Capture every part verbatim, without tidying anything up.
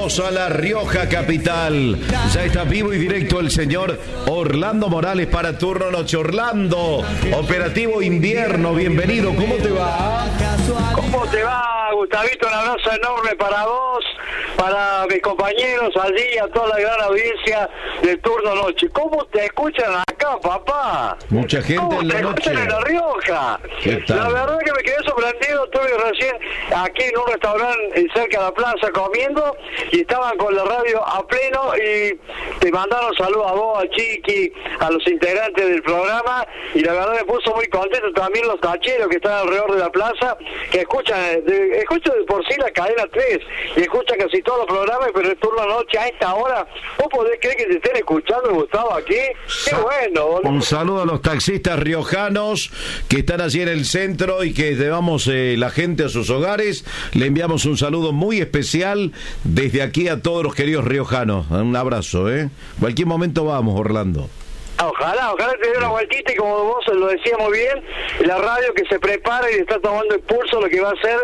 Vamos a La Rioja capital. Ya está vivo y directo el señor Orlando Morales para Turno Noche. Orlando, operativo invierno, bienvenido. ¿Cómo te va? ¿Cómo te va, Gustavito? Un abrazo enorme para vos, para mis compañeros allí, a toda la gran audiencia del Turno Noche. ¿Cómo te escuchan acá, papá? Mucha gente ¿Cómo en la te noche. escuchan en La Rioja? ¿Qué tal? La verdad que me quedé sorprendido. Estuve recién aquí en un restaurante cerca de la plaza comiendo y estaban con la radio a pleno y te mandaron saludos a vos, a Chiqui, a los integrantes del programa, y la verdad me puso muy contento también los tacheros que están alrededor de la plaza, que escuchan, de, escuchan de por sí la cadena tres y escuchan casi todos los programas, pero el Turno Noche a esta hora, ¿vos podés creer que te estén escuchando, Gustavo, aquí? ¡Qué bueno, boludo! Un saludo a los taxistas riojanos que están allí en el centro y que llevamos eh, la gente a sus hogares. Le enviamos un saludo muy especial desde aquí a todos los queridos riojanos. Un abrazo, ¿eh? Cualquier momento vamos, Orlando. Ojalá, ojalá te dé una vueltita y como vos lo decías muy bien, la radio que se prepara y está tomando impulso lo que va a ser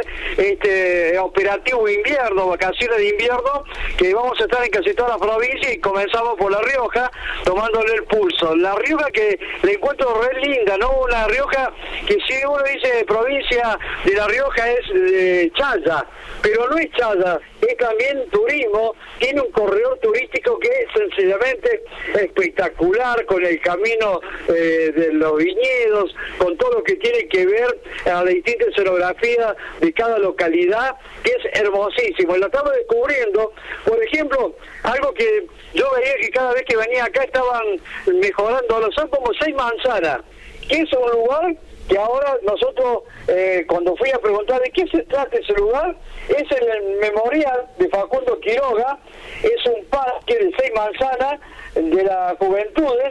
este operativo invierno, vacaciones de invierno, que vamos a estar en casi todas las provincias y comenzamos por La Rioja, tomándole el pulso. La Rioja que le encuentro re linda, ¿no? Una Rioja que si uno dice provincia de La Rioja es eh, Chaya, pero no es Chaya, es también turismo, tiene un corredor turístico que es sencillamente espectacular, con el camino eh, de los viñedos, con todo lo que tiene que ver a la distinta escenografía de cada localidad, que es hermosísimo. Y lo estamos descubriendo, por ejemplo, algo que yo veía que cada vez que venía acá estaban mejorando, son como seis manzanas, que es un lugar que ahora nosotros, eh, cuando fui a preguntar de qué se trata ese lugar, es el memorial de Facundo Quiroga, es un parque de seis manzanas de las juventudes,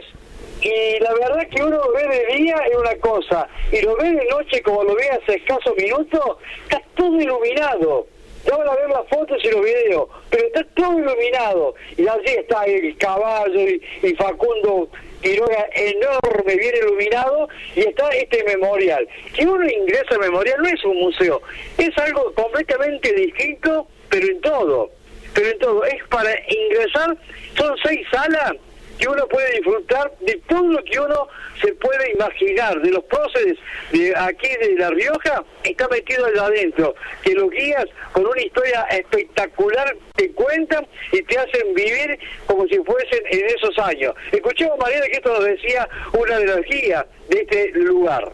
y la verdad que uno ve de día es una cosa, y lo ve de noche como lo vi hace escasos minutos, está todo iluminado. Ya van a ver las fotos y los videos, pero está todo iluminado, y allí está el caballo y, y Facundo Quiroga enorme, bien iluminado, y está este memorial. Si uno ingresa al memorial, no es un museo, es algo completamente distinto, pero en todo, pero en todo, es para ingresar, son seis salas que uno puede disfrutar de todo lo que uno se puede imaginar, de los próceres de aquí de La Rioja, está metido allá adentro, que los guías con una historia espectacular te cuentan y te hacen vivir como si fuesen en esos años. Escuchemos, Mariana, que esto nos decía una de las guías de este lugar.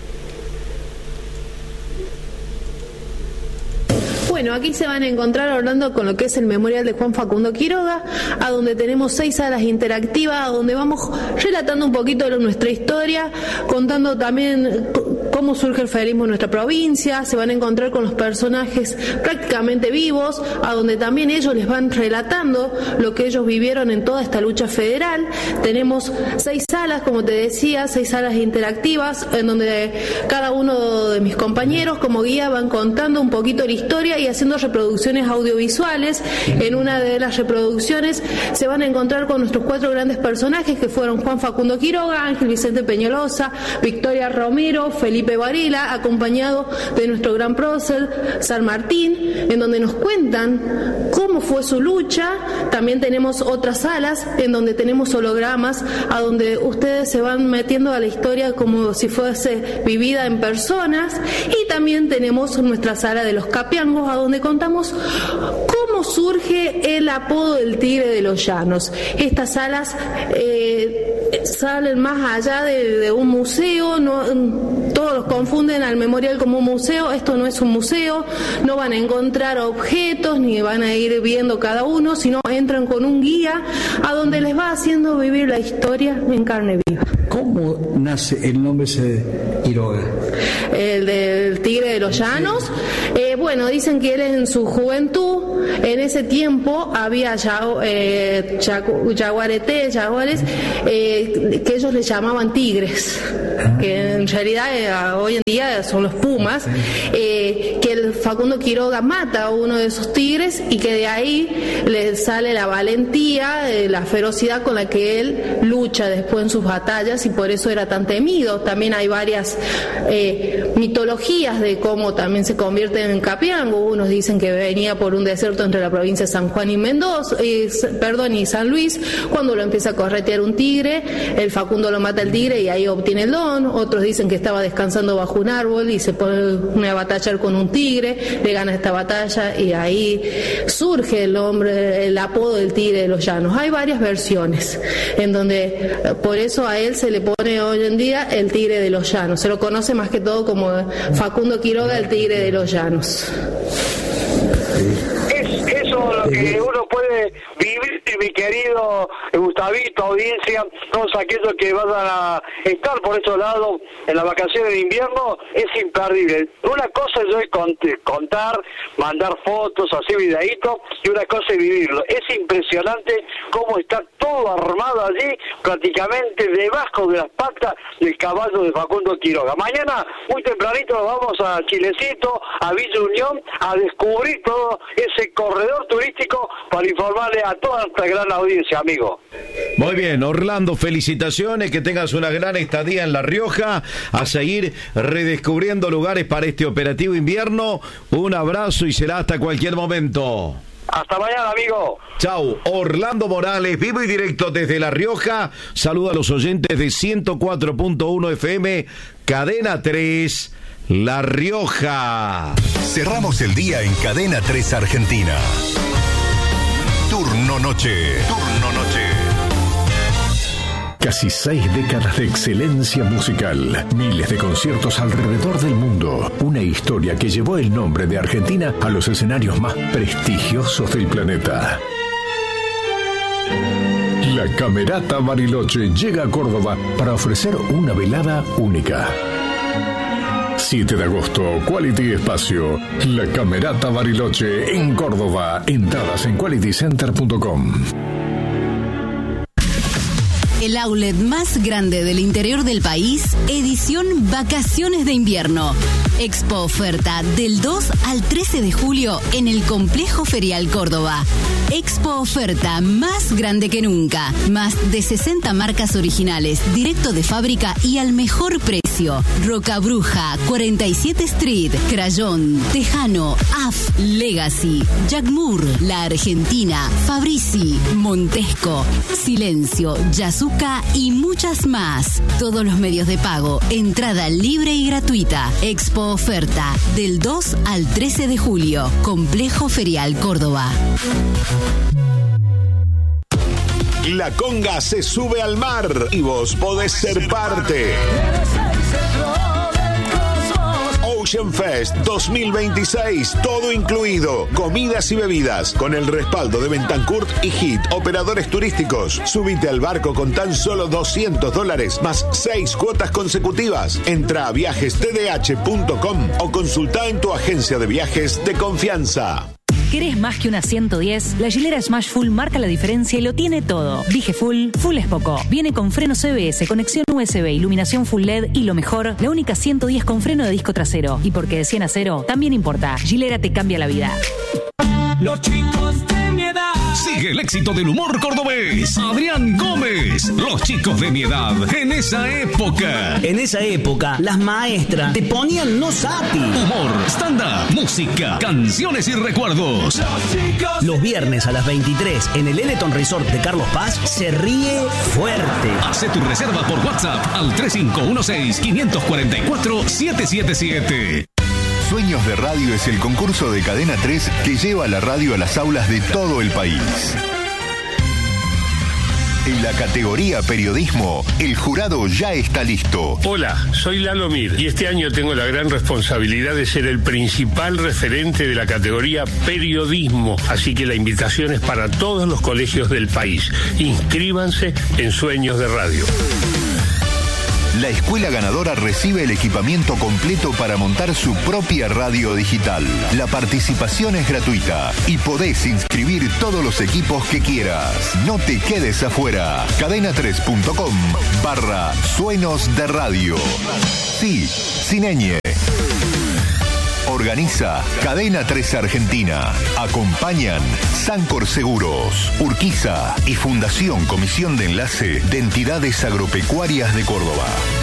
Bueno, aquí se van a encontrar hablando con lo que es el memorial de Juan Facundo Quiroga, a donde tenemos seis salas interactivas, a donde vamos relatando un poquito de nuestra historia, contando también cómo surge el federalismo en nuestra provincia. Se van a encontrar con los personajes prácticamente vivos, a donde también ellos les van relatando lo que ellos vivieron en toda esta lucha federal. Tenemos seis salas, como te decía, seis salas interactivas, en donde cada uno de mis compañeros como guía van contando un poquito la historia y haciendo reproducciones audiovisuales. En una de las reproducciones se van a encontrar con nuestros cuatro grandes personajes, que fueron Juan Facundo Quiroga, Ángel Vicente Peñalosa, Victoria Romero, Felipe Varela, acompañado de nuestro gran prócer San Martín, en donde nos cuentan cómo fue su lucha. También tenemos otras salas en donde tenemos hologramas, a donde ustedes se van metiendo a la historia como si fuese vivida en personas. Y también tenemos nuestra sala de los Capiangos, a donde contamos cómo surge el apodo del Tigre de los Llanos. Estas salas eh, salen más allá de, de un museo, no, todos los confunden al memorial como un museo. Esto no es un museo, no van a encontrar objetos ni van a ir viendo cada uno, sino entran con un guía a donde les va haciendo vivir la historia en carne viva. ¿Cómo nace el nombre ese de Quiroga? El del Tigre de los Llanos. Eh, bueno, dicen que él en su juventud, en ese tiempo había yagu, eh, yagu, yaguareté, yaguares, eh, que ellos les llamaban tigres, que en realidad eh, hoy en día son los pumas, eh, que el Facundo Quiroga mata a uno de esos tigres y que de ahí le sale la valentía, eh, la ferocidad con la que él lucha después en sus batallas y por eso era tan temido. También hay varias eh, mitologías de cómo también se convierte en Capiango. Unos dicen que venía por un desierto entre la provincia de San Juan y Mendoza, eh, perdón, y San Luis, cuando lo empieza a corretear un tigre, el Facundo lo mata el tigre y ahí obtiene el don. Otros dicen que estaba descansando bajo un árbol y se pone a batallar con un tigre, le gana esta batalla y ahí surge el nombre, el apodo del tigre de los llanos. Hay varias versiones en donde por eso a él se le pone hoy en día el tigre de los llanos. Se lo conoce más que todo como Facundo Quiroga, el tigre de los llanos. Es eso lo que uno puede vivir, mi querido Gustavito, audiencia, todos aquellos que van a estar por estos lados en las vacaciones de invierno, es imperdible. Una cosa es contar, mandar fotos, hacer videitos, y una cosa es vivirlo. Es impresionante cómo está todo armado allí, prácticamente debajo de las patas del caballo de Facundo Quiroga. Mañana, muy tempranito, nos vamos a Chilecito, a Villa Unión, a descubrir todo ese corredor turístico para informarle a toda nuestra gran audiencia, amigo. Muy bien, Orlando, felicitaciones, que tengas una gran estadía en La Rioja, a seguir redescubriendo lugares para este operativo invierno. Un abrazo y será hasta cualquier momento. Hasta mañana, amigo. Chau, Orlando Morales, vivo y directo desde La Rioja. Saluda a los oyentes de ciento cuatro punto uno F M, Cadena tres, La Rioja. Cerramos el día en Cadena tres Argentina. Turno Noche. Turno Noche. Casi seis décadas de excelencia musical, miles de conciertos alrededor del mundo, una historia que llevó el nombre de Argentina a los escenarios más prestigiosos del planeta. La Camerata Bariloche llega a Córdoba para ofrecer una velada única. siete de agosto, Quality Espacio, La Camerata Bariloche en Córdoba. Entradas en quality center punto com. El outlet más grande del interior del país, edición Vacaciones de Invierno. Expo Oferta del dos al trece de julio en el Complejo Ferial Córdoba. Expo Oferta más grande que nunca. Más de sesenta marcas originales, directo de fábrica y al mejor precio. Roca Bruja, cuarenta y siete Street, Crayón, Tejano, A F, Legacy, Jack Moore, La Argentina, Fabrici, Montesco, Silencio, Yasuca y muchas más. Todos los medios de pago, entrada libre y gratuita. Expo Oferta del dos al trece de julio, Complejo Ferial Córdoba. La conga se sube al mar y vos podés ser parte. Ocean Fest dos mil veintiséis, todo incluido, comidas y bebidas, con el respaldo de Bentancourt y Hit, operadores turísticos. Subite al barco con tan solo doscientos dólares, más seis cuotas consecutivas. Entra a viajes t d h punto com o consulta en tu agencia de viajes de confianza. ¿Querés más que una ciento diez? La Gilera Smash Full marca la diferencia y lo tiene todo. Dije Full, Full es poco. Viene con freno C B S, conexión U S B, iluminación Full L E D y lo mejor, la única ciento diez con freno de disco trasero. Y porque de cien a cero, también importa. Gilera te cambia la vida. Los chicos de mi edad. Sigue el éxito del humor cordobés. Adrián Gómez. Los chicos de mi edad. En esa época. En esa época, las maestras te ponían no sapi. Humor, stand-up, música, canciones y recuerdos. Los chicos. Los viernes a las veintitrés en el Eleton Resort de Carlos Paz se ríe fuerte. Hace tu reserva por WhatsApp al tres cinco uno seis, cinco cuatro cuatro, siete siete siete. Sueños de Radio es el concurso de Cadena tres que lleva la radio a las aulas de todo el país. En la categoría periodismo, el jurado ya está listo. Hola, soy Lalo Mir y este año tengo la gran responsabilidad de ser el principal referente de la categoría periodismo. Así que la invitación es para todos los colegios del país. Inscríbanse en Sueños de Radio. La escuela ganadora recibe el equipamiento completo para montar su propia radio digital. La participación es gratuita y podés inscribir todos los equipos que quieras. No te quedes afuera. cadena tres punto com barra Sueños de Radio. Sí, sin ñ. Organiza Cadena tres Argentina. Acompañan Sancor Seguros, Urquiza y Fundación Comisión de Enlace de Entidades Agropecuarias de Córdoba.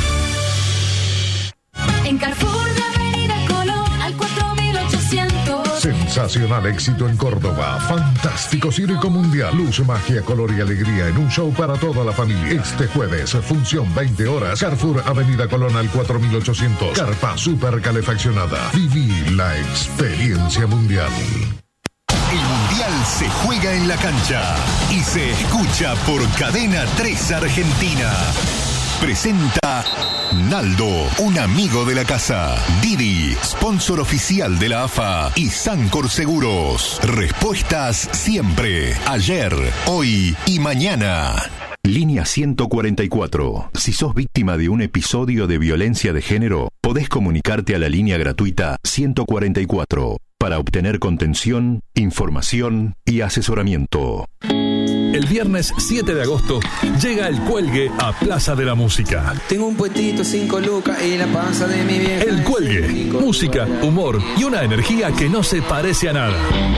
En Carrefour de Avenida Colón al cuatro mil ochocientos. Sensacional éxito en Córdoba. Fantástico circo mundial. Luz, magia, color y alegría en un show para toda la familia. Este jueves, función veinte horas. Carrefour Avenida Colón al cuatro mil ochocientos. Carpa super calefaccionada. Viví la experiencia mundial. El Mundial se juega en la cancha y se escucha por Cadena tres Argentina. Presenta Naldo, un amigo de la casa. Didi, sponsor oficial de la A F A. Y Sancor Seguros. Respuestas siempre. Ayer, hoy y mañana. Línea ciento cuarenta y cuatro. Si sos víctima de un episodio de violencia de género, podés comunicarte a la línea gratuita ciento cuarenta y cuatro para obtener contención, información y asesoramiento. El viernes siete de agosto llega El Cuelgue a Plaza de la Música. Tengo un puestito, cinco lucas y la panza de mi vieja. El Cuelgue, música, humor y una energía que no se parece a nada.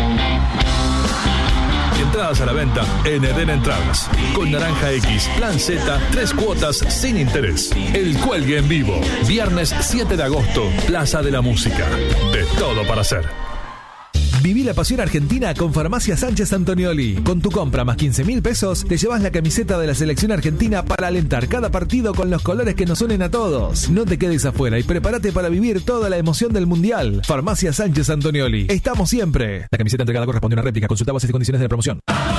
Entradas a la venta en Eden Entradas. Con Naranja X, Plan Z, tres cuotas sin interés. El Cuelgue en vivo, viernes siete de agosto, Plaza de la Música. De todo para hacer. Viví la pasión argentina con Farmacia Sánchez Antonioli. Con tu compra más quince mil pesos, te llevas la camiseta de la selección argentina para alentar cada partido con los colores que nos unen a todos. No te quedes afuera y prepárate para vivir toda la emoción del Mundial. Farmacia Sánchez Antonioli. Estamos siempre. La camiseta entregada corresponde a una réplica. Consulta bases y condiciones de la promoción.